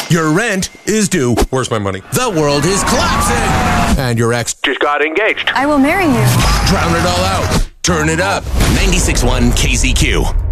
Your rent is due. Where's my money? The world is collapsing. And your ex just got engaged. I will marry you. drown it all out. Turn it up. 96.1 KZQ.